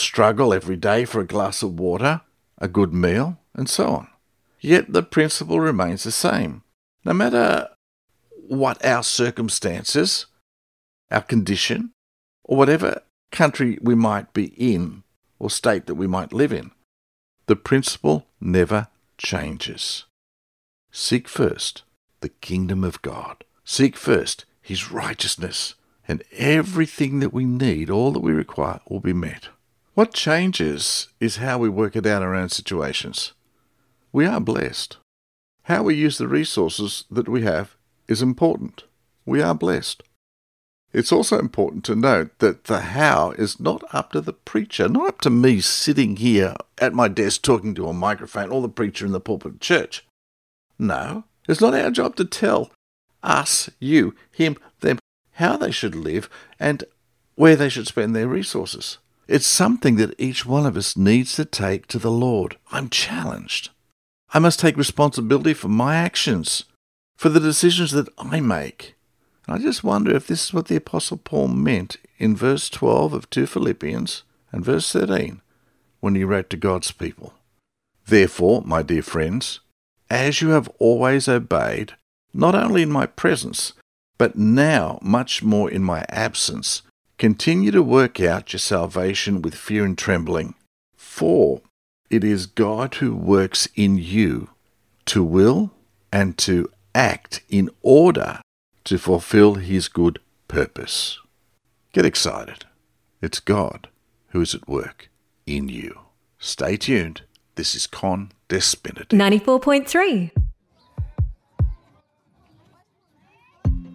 struggle every day for a glass of water, a good meal, and so on. Yet the principle remains the same. No matter what our circumstances, our condition, or whatever country we might be in or state that we might live in, the principle never changes. Seek first the kingdom of God. Seek first his righteousness, and everything that we need, all that we require, will be met. What changes is how we work it out in our own situations. We are blessed. How we use the resources that we have is important. We are blessed. It's also important to note that the how is not up to the preacher, not up to me sitting here at my desk talking to a microphone or the preacher in the pulpit of church. No, it's not our job to tell us, you, him, them, how they should live and where they should spend their resources. It's something that each one of us needs to take to the Lord. I'm challenged. I must take responsibility for my actions, for the decisions that I make. I just wonder if this is what the Apostle Paul meant in verse 12 of 2 Philippians and verse 13 when he wrote to God's people. Therefore, my dear friends, as you have always obeyed, not only in my presence, but now much more in my absence, continue to work out your salvation with fear and trembling. For it is God who works in you to will and to act in order to fulfill his good purpose. Get excited. It's God who is at work in you. Stay tuned. This is Con Despinity. 94.3